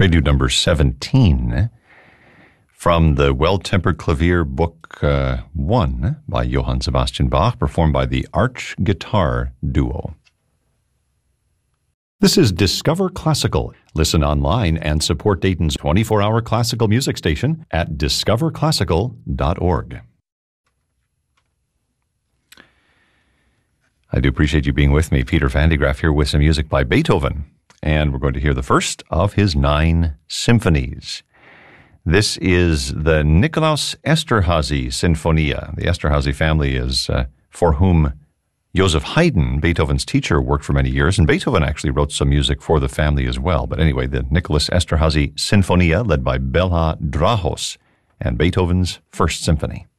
Prelude number 17 from the Well-Tempered Clavier Book 1 by Johann Sebastian Bach, performed by the Arch Guitar Duo. This is Discover Classical. Listen online and support Dayton's 24-hour classical music station at discoverclassical.org. I do appreciate you being with me. Peter Van de Graaff here with some music by Beethoven. And we're going to hear the first of his 9 symphonies. This is the Nikolaus Esterházy Sinfonia. The Esterházy family is for whom Joseph Haydn, Beethoven's teacher, worked for many years, and Beethoven actually wrote some music for the family as well. But anyway, the Nikolaus Esterházy Sinfonia, led by Béla Drahos, and Beethoven's First Symphony.